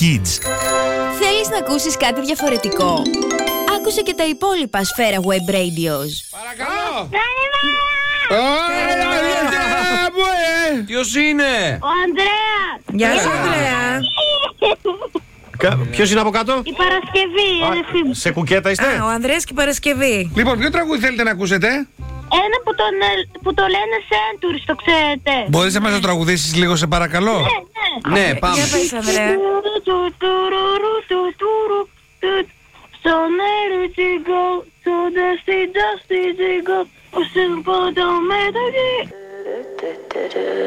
Kids. Θέλεις να ακούσεις κάτι διαφορετικό? Άκουσε και τα υπόλοιπα Σφαίρα Web Radios. Παρακαλώ! Ποιος είναι? Ο Ανδρέας! Γεια σου, Ανδρέα. Ποιος είναι από κάτω? Η Παρασκευή, η αδερφή μου. Σε κουκέτα είστε? Ο Ανδρέας και η Παρασκευή. Λοιπόν, ποιο τραγούδι θέλετε να ακούσετε? Ένα που το λένε Centuries, το ξέρετε. Μπορείς να μας το τραγουδήσεις λίγο, σε παρακαλώ? Ναι, πάμε. Για πες, Ανδρέα. So near to go, so dusty to go.